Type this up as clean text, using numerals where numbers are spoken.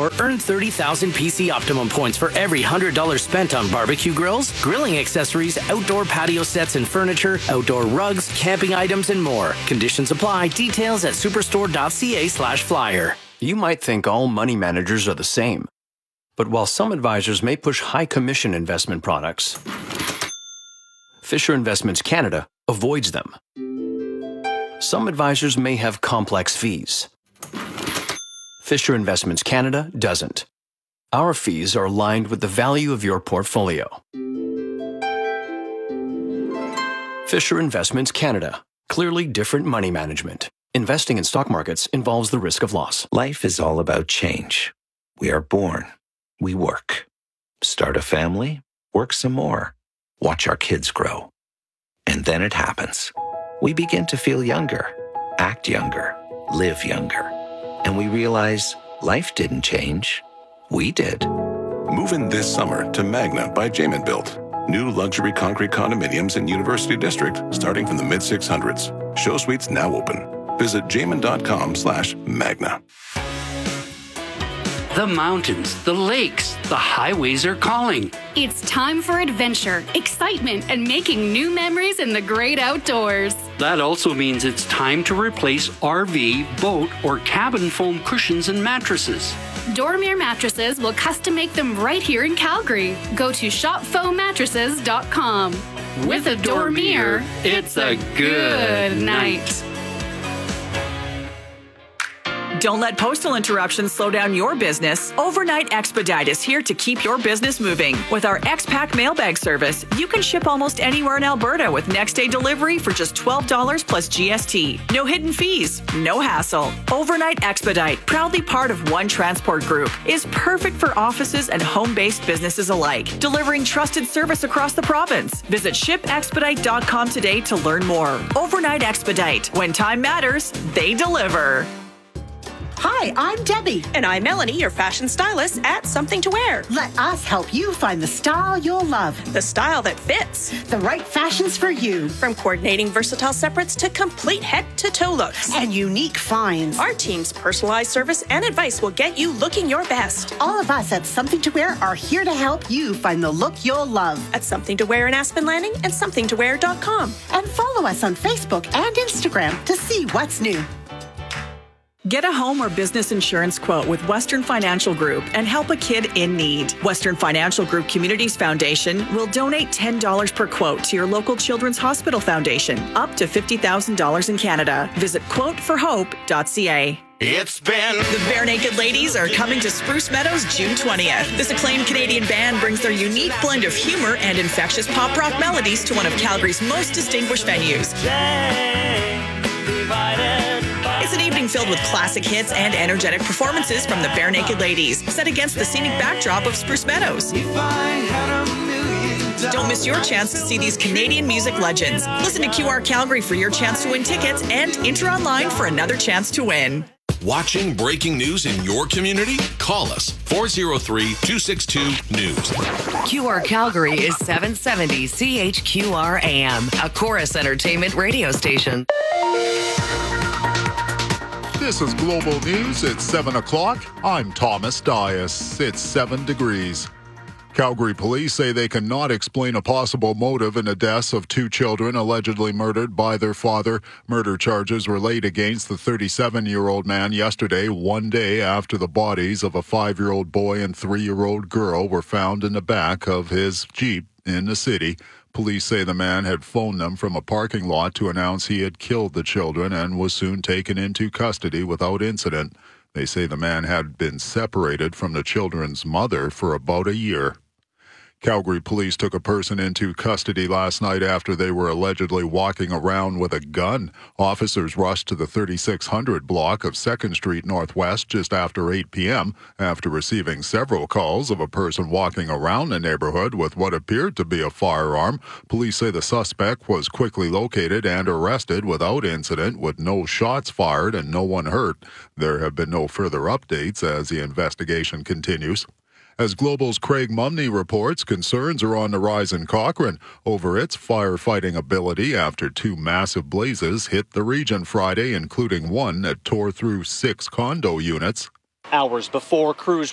or earn 30,000 PC Optimum points for every $100 spent on barbecue grills, grilling accessories, outdoor patio sets and furniture, outdoor rugs, camping items, and more. Conditions apply. Details at superstore.ca/flyer. You might think all money managers are the same. But while some advisors may push high commission investment products, Fisher Investments Canada avoids them. Some advisors may have complex fees. Fisher Investments Canada doesn't. Our fees are aligned with the value of your portfolio. Fisher Investments Canada. Clearly different money management. Investing in stock markets involves the risk of loss. Life is all about change. We are born. We work. Start a family. Work some more. Watch our kids grow. And then it happens. We begin to feel younger, act younger, live younger. And we realize life didn't change. We did. Move in this summer to Magna by Jamin Built. New luxury concrete condominiums in University District starting from the mid-600s. Show suites now open. Visit jamin.com/magna. The mountains, the lakes, the highways are calling. It's time for adventure, excitement, and making new memories in the great outdoors. That also means it's time to replace RV, boat, or cabin foam cushions and mattresses. Dormier Mattresses will custom make them right here in Calgary. Go to shopfoammattresses.com. With a Dormier, it's a good night. Don't let postal interruptions slow down your business. Overnight Expedite is here to keep your business moving. With our X-Pack mailbag service, you can ship almost anywhere in Alberta with next-day delivery for just $12 plus GST. No hidden fees, no hassle. Overnight Expedite, proudly part of One Transport Group, is perfect for offices and home-based businesses alike, delivering trusted service across the province. Visit shipexpedite.com today to learn more. Overnight Expedite. When time matters, they deliver. Hi, I'm Debbie. And I'm Melanie, your fashion stylist at Something to Wear. Let us help you find the style you'll love. The style that fits. The right fashions for you. From coordinating versatile separates to complete head-to-toe looks. And unique finds. Our team's personalized service and advice will get you looking your best. All of us at Something to Wear are here to help you find the look you'll love. At Something to Wear in Aspen Landing and somethingtowear.com. And follow us on Facebook and Instagram to see what's new. Get a home or business insurance quote with Western Financial Group and help a kid in need. Western Financial Group Communities Foundation will donate $10 per quote to your local Children's Hospital Foundation, up to $50,000 in Canada. Visit quoteforhope.ca. It's been... The Bare Naked Ladies are coming to Spruce Meadows June 20th. This acclaimed Canadian band brings their unique blend of humor and infectious pop rock melodies to one of Calgary's most distinguished venues. It's an evening filled with classic hits and energetic performances from the Bare Naked Ladies, set against the scenic backdrop of Spruce Meadows. Don't miss your chance to see these Canadian music legends. Listen to QR Calgary for your chance to win tickets and enter online for another chance to win. Watching breaking news in your community? Call us 403-262-NEWS. QR Calgary is 770 CHQR AM, a Chorus Entertainment radio station. This is Global News at 7 o'clock. I'm Thomas Dias. It's 7 degrees. Calgary police say they cannot explain a possible motive in the deaths of two children allegedly murdered by their father. Murder charges were laid against the 37-year-old man yesterday, one day after the bodies of a 5-year-old boy and 3-year-old girl were found in the back of his Jeep in the city. Police say the man had phoned them from a parking lot to announce he had killed the children and was soon taken into custody without incident. They say the man had been separated from the children's mother for about a year. Calgary police took a person into custody last night after they were allegedly walking around with a gun. Officers rushed to the 3600 block of 2nd Street Northwest just after 8 p.m. after receiving several calls of a person walking around the neighborhood with what appeared to be a firearm. Police say the suspect was quickly located and arrested without incident, with no shots fired and no one hurt. There have been no further updates as the investigation continues. As Global's Craig Mumney reports, concerns are on the rise in Cochrane over its firefighting ability after two massive blazes hit the region Friday, including one that tore through 6 condo units. Hours before crews